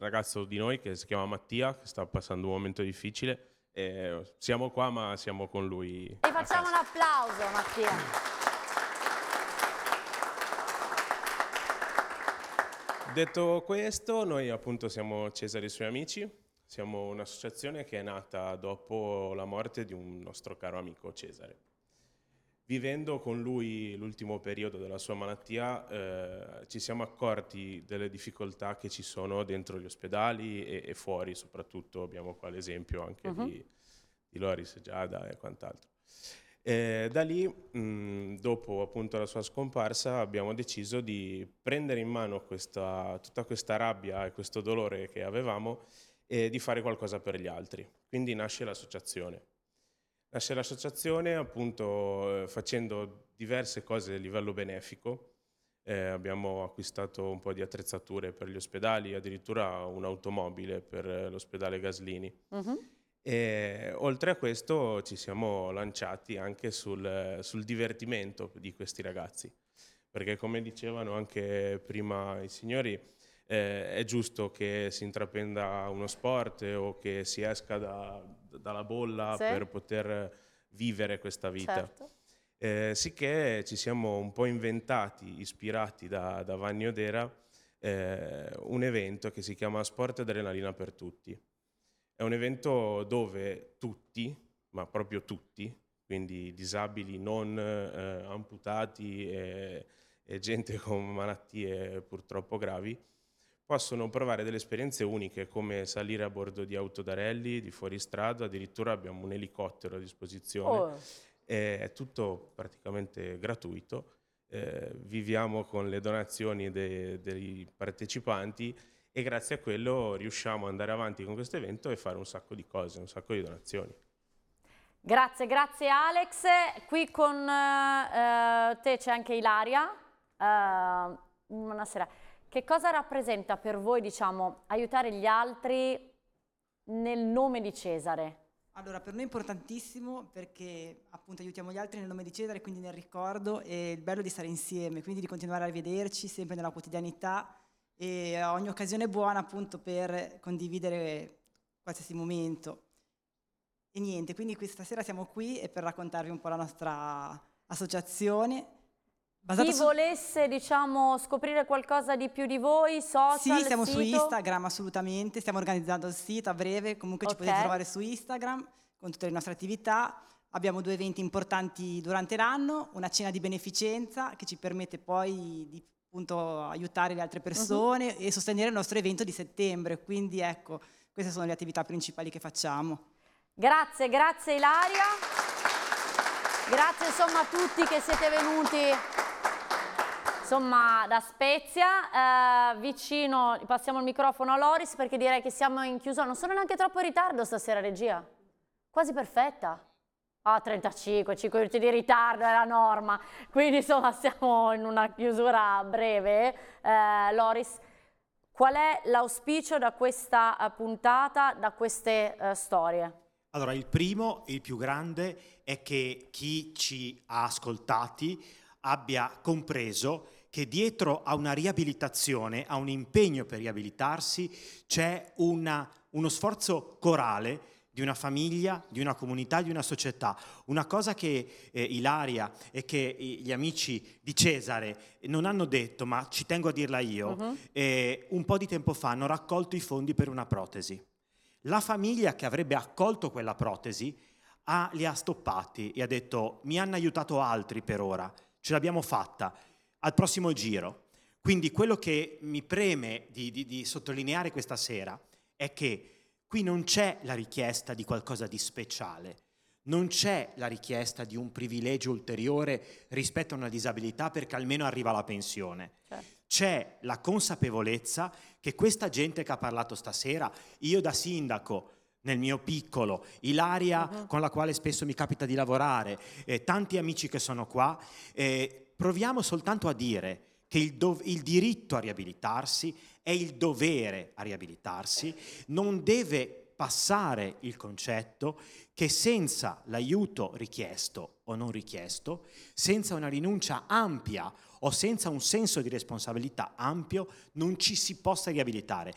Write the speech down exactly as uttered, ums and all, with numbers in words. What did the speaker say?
ragazzo di noi che si chiama Mattia, che sta passando un momento difficile. E siamo qua, ma siamo con lui. E facciamo un applauso, Mattia. Detto questo, noi appunto siamo Cesare e i suoi amici. Siamo un'associazione che è nata dopo la morte di un nostro caro amico Cesare. Vivendo con lui l'ultimo periodo della sua malattia, eh, ci siamo accorti delle difficoltà che ci sono dentro gli ospedali e, e fuori, soprattutto abbiamo qua l'esempio anche uh-huh. di, di Loris, Giada e quant'altro. E da lì, mh, dopo appunto la sua scomparsa, abbiamo deciso di prendere in mano questa, tutta questa rabbia e questo dolore che avevamo e di fare qualcosa per gli altri. Quindi nasce l'associazione. Nasce l'associazione appunto eh, facendo diverse cose a livello benefico. Eh, abbiamo acquistato un po' di attrezzature per gli ospedali, addirittura un'automobile per eh, l'ospedale Gaslini. Uh-huh. E oltre a questo ci siamo lanciati anche sul, sul divertimento di questi ragazzi, perché come dicevano anche prima i signori, eh, è giusto che si intraprenda uno sport o che si esca da, dalla bolla sì. per poter vivere questa vita. Certo. Eh, sicché ci siamo un po' inventati, ispirati da, da Vanni Odera, eh, un evento che si chiama Sport Adrenalina per Tutti. È un evento dove tutti, ma proprio tutti, quindi disabili non eh, amputati e, e gente con malattie purtroppo gravi, possono provare delle esperienze uniche come salire a bordo di auto da rally, di fuoristrada, addirittura abbiamo un elicottero a disposizione, oh. È tutto praticamente gratuito, eh, viviamo con le donazioni de- dei partecipanti e grazie a quello riusciamo ad andare avanti con questo evento e fare un sacco di cose, un sacco di donazioni. Grazie, grazie Alex. Qui con uh, te c'è anche Ilaria. Uh, buonasera. Che cosa rappresenta per voi, diciamo, aiutare gli altri nel nome di Cesare? Allora, per noi è importantissimo perché appunto aiutiamo gli altri nel nome di Cesare, quindi nel ricordo, e il bello di stare insieme, quindi di continuare a vederci sempre nella quotidianità e ogni occasione è buona appunto per condividere qualsiasi momento. E niente, quindi questa sera siamo qui e per raccontarvi un po' la nostra associazione. Chi su... volesse, diciamo, scoprire qualcosa di più di voi, social, Sì, siamo sito? su Instagram assolutamente, stiamo organizzando il sito a breve, comunque okay. Ci potete trovare su Instagram con tutte le nostre attività. Abbiamo due eventi importanti durante l'anno, una cena di beneficenza che ci permette poi di appunto aiutare le altre persone uh-huh. e sostenere il nostro evento di settembre, quindi ecco, queste sono le attività principali che facciamo. Grazie, grazie Ilaria, grazie insomma a tutti che siete venuti insomma da Spezia, eh, vicino, passiamo il microfono a Loris perché direi che siamo in chiusura, non sono neanche troppo in ritardo stasera regia, quasi perfetta. Ah, trentacinque, cinque minuti di ritardo è la norma, quindi insomma siamo in una chiusura breve. Eh, Loris, qual è l'auspicio da questa puntata, da queste uh, storie? Allora, il primo, il più grande, è che chi ci ha ascoltati abbia compreso che dietro a una riabilitazione, a un impegno per riabilitarsi, c'è una, uno sforzo corale di una famiglia, di una comunità, di una società. Una cosa che eh, Ilaria e che gli amici di Cesare non hanno detto, ma ci tengo a dirla io, uh-huh. eh, un po' di tempo fa hanno raccolto i fondi per una protesi. La famiglia che avrebbe accolto quella protesi ha, li ha stoppati e ha detto mi hanno aiutato altri per ora, ce l'abbiamo fatta, al prossimo giro. Quindi quello che mi preme di, di, di sottolineare questa sera è che qui non c'è la richiesta di qualcosa di speciale, non c'è la richiesta di un privilegio ulteriore rispetto a una disabilità perché almeno arriva la pensione. Certo. C'è la consapevolezza che questa gente che ha parlato stasera, io da sindaco, nel mio piccolo, Ilaria uh-huh. con la quale spesso mi capita di lavorare, eh, tanti amici che sono qua, eh, proviamo soltanto a dire che il, dov- il diritto a riabilitarsi è il dovere a riabilitarsi, non deve passare il concetto che senza l'aiuto richiesto o non richiesto, senza una rinuncia ampia o senza un senso di responsabilità ampio, non ci si possa riabilitare.